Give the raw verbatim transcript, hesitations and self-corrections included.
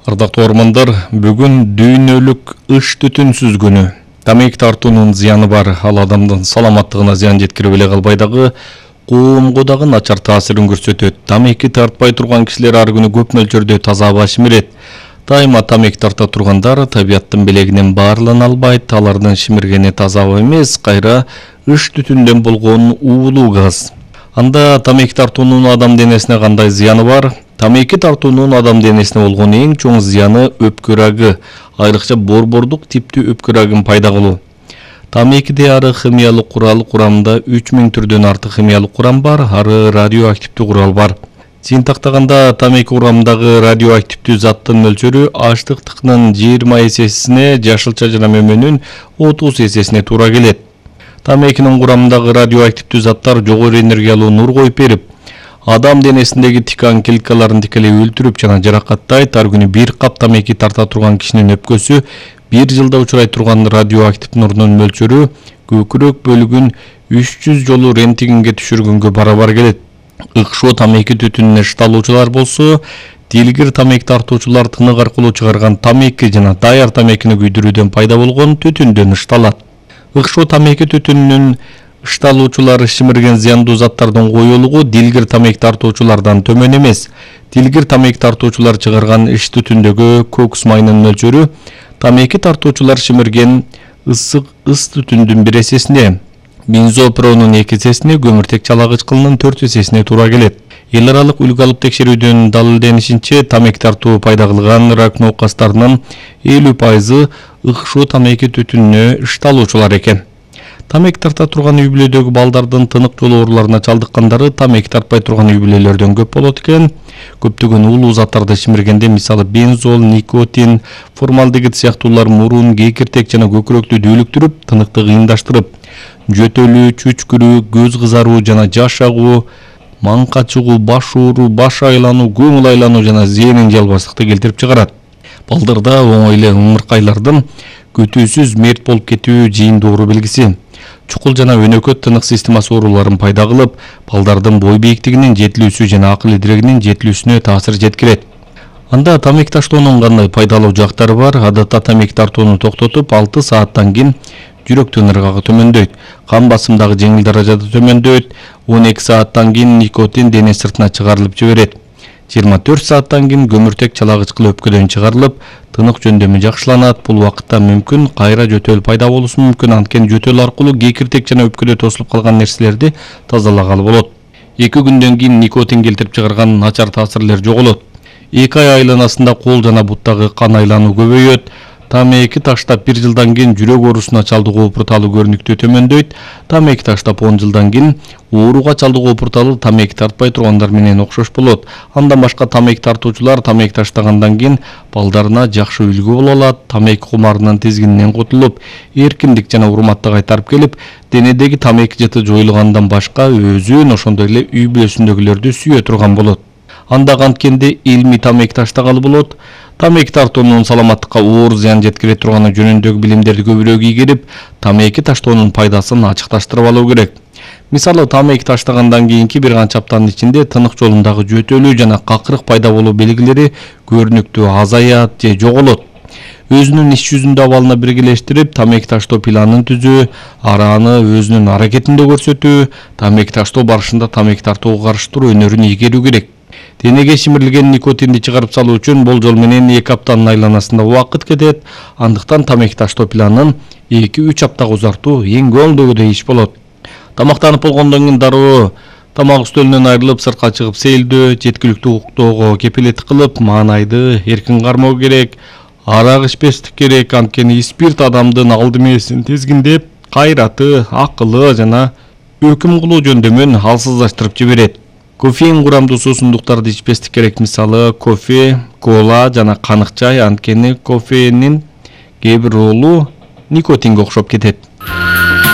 Ардактуу ормандар, бүгүн дүйнөлүк ыш түтүнсүз күнү. Тамеки тартуунун зыяны бар, ал адамдын саламаттыгына зыян жеткирип эле калбай дагы, коомго дагы начар таасирин көрсөтөт. Тамеки тартпай турган кишилер ар күнү көп мөлчөрдө таза аба шимирет. Дайыма тамеки тарта тургандар табияттын белегинин баарлыгын албайт, алардын шимиргени таза аба эмес, кайра ыш түтүндөн болгон уулуу газ. Анда тамеки тартуунун адам денесине кандай зыяны бар? Тамеки тартуунун адам денесине болгон эң чоң зыяны өпкө рагы, айрыкча борбордук типтүү өпкө рагын пайда кылуу. Тамекиде ары химиялык курал курамында үч миң түрдөн артык химиялык курам бар, ары радиоактивдүү курал бар. Жыйынтыктаганда тамеки курамындагы радиоактивдүү заттын мөлчөрү аштыктыкнын жыйырма эсесине, жашылча жана мөмөнүн отуз эсесине туура келет. Тамекинин курамындагы радиоактивдүү заттар жогору энергиялуу нур коюп берип, адам денесиндеги тикан клеткаларын тикелей өлтүрүп жана жаракаттайт. Ар күнү бир кап тамеки тарта турган кишинин өпкөсү бир жылда учурай турган радиоактив нурдун мөлчөрү көкүрөк бөлүгүн үч жүз жолу рентгенге түшүргөнгө барабар келет. Ыкшоо тамеки түтүнүнө шыдалуучулар болсо, дилгир тамеки тартуучулар тынык аркылуу чыгарган тамеки жана даяр тамекини күйдүрүүдөн пайда болгон түтүндөн ышталат. Ыкшоо тамеки түтүнүнүн ышталуучулары шимирген зыяндуу заттардын коюлугу дилгир тамеки тартуучулардан төмөн эмес. Дилгир тамеки тартуучулар чыгарган иш түтүндөгү кокс майынын мөлчөрү тамеки тартуучулар шимирген ысык ыс түтүндүн бир эсесине, бензопиронун эки эсесине, көмүртек чалагыч кылынын төрт эсесине туура келет. Эл аралык үлгү алып текшерүүдөн далилденишинче, тамеки тартуу пайда кылган рак науқастарынын элүү пайызы ыкшоо тамеки түтүнүнө ышталуучулар экен. Тамеки тарта турган үй бүлөдөгү балдардын тынык жол ооруларына чалдыккандары тамеки тартпай турган үй бүлөлөрдөн көп болот экен. Көптөгөн уулуу заттарды шимиргенде, мисалы бензол, никотин, формалдегид сыяктуулар мурун, кекиртек жана көкүрөктү дүүлүктүрүп, тыныктык кыйындаштырып, жөтөлүү, чүчкүрүү, көз кызаруу жана жаш агуу, маңка чыгуу, баш ооруу, баш айлануу, көңүл айлануу жана зээнин жалбастыкты келтирип чыгарат. Балдарда оңой эле ымыркайлардын күтүүсүз мерт болуп кетүү жыйындуу оору белгиси. Чукул жана өнөкөт тынык системасы ооруларын пайда кылып, балдардын бой бийиктигинин жетилүүсү жана акыл идирегинин жетилүүсүнө таасир жеткирет. Анда тамеки таштоонун кандай пайдалуу жактары бар? Адатта тамеки тартууну токтотуп, алты сааттан кийин жүрөктүн ыргагы төмөндөйт, кан басым дагы жеңил даражада төмөндөйт, он эки сааттан кийин никотин дене сыртына чыгарылып жиберет. жыйырма төрт сааттан кийин көмүртек чалагыч кыл өпкөдөн чыгарылып, тынык жөндөмү жакшыланат. Бул убакытта мүмкүн кайра жөтөл пайда болушу мүмкүн, анткени жөтөл аркылуу кекиртек жана өпкөдө тосулуп калган нерселерди тазалагалы болот. эки күндөн кийин никотин келтирип чыгарган начар таасирлер жоголот. эки ай айланасында кол жана буттагы кан айлануу көбөйөт. Тамеки таштап бир жылдан кийин жүрөк оорусуна чалдыгуу пурталы көрүнүктүү төмөндөйт. Тамеки таштап он жылдан кийин ооруга чалдыгуу пурталы тамеки тартпай тургандар менен окшош болот. Андан башка тамеки тартуучулар тамеки таштагандан кийин балдарына жакшы үлгү боло алат, тамеки кумарынын тизгининен кутулуп, эркиндик жана урматты кайтарып келип, денедеги тамеки жыты жоюлгандан башка өзүн ошондой эле үй бүлөсүндөгүлөрдү сүйө турган болот. Анда канткенде илмий тамеки таштагалы болот. Тамеки тартуунун саламаттыкка оор зыян жеткире турганы жөнүндөгү билимдерди көбүрөөк ийгирип, тамеки таштоонун пайдасын ачыкташтырып алуу керек. Мисалы, тамеки таштагандан кийинки бир канча аптанын ичинде тынык жолундагы жөтөлүү жана какырык пайда болуу белгилери көрүнүктүү азаят же жоголот. Өзүнүн иш жүзүндө абалына биргелештирип, тамеки таштоо планын түзүү, арааны өзүнүн аракетинде көрсөтүү, тамеки таштоо барышында тамеки тартууга каршы туруу өнөрүн ийгерүү керек. Денеге шимирилген никотинди чыгарып салуу үчүн болжол менен эки аптанын айланасында убакыт кетет. Андыктан тамеки таштоо планын эки үч аптага узартуу эң көңүлдөгүдөй иш болот. Тамактанып болгондон кийин дароо тамак үстөлүнөн айрылып, сыртка чыгып сейилдөө, жеткиликтүү уктоого кепилеттик кылып, маанайды эркин кармоо керек. Арак ичпестик керек, анткени спирт адамдын алды мээсин тизгиндеп, кайраты, акылы жана өкүм кылуу жөндөмүн алсыздаштырып жиберет. Кофеин курамдуу суусундуктарды ичпестик керек, мисалы кофе, кола жана канык чай, анткени кофеиндин кээ бир ролу никотинге окшоп кетет.